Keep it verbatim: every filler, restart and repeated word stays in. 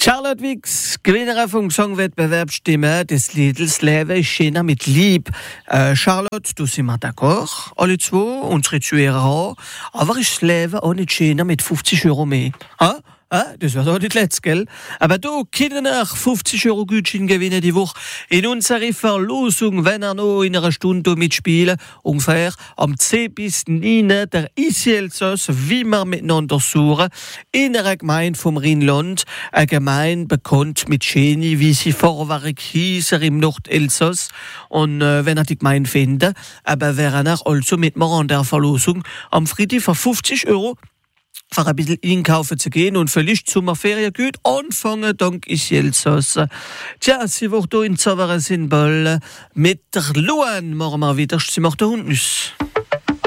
Charlotte Wicks, Gewinnerin vom Songwettbewerb Stimme des Liedels Lebe ich schöner mit Lieb. Äh, Charlotte, du sind wir d'accord, alle zwei, unsere Zuhörer auch. Aber ich lebe auch nicht schöner mit fünfzig Euro mehr. Ha? Ah, das war doch nicht letzt, gell? Aber du, können nach fünfzig Euro Gutschein gewinnen die Woche in unserer Verlosung, wenn er noch in einer Stunde mitspielen. Ungefähr am zehn bis neun der Isielsos, wie wir miteinander suchen, in einer Gemeinde vom Rheinland. Eine Gemeinde bekannt mit Schöne, wie sie Vorwerk hießen im Nordelsass. Und äh, wenn er die Gemeinde findet, aber wäre er also mitmachen an der Verlosung am Freitag für fünfzig Euro. Für ein bisschen einkaufen zu gehen und vielleicht zum Ferien gut anfangen, dank Isielsos. Tja, sie wird hier in Zauberer Symbol mit der Luan machen wir wieder, sie macht der Hund nüss.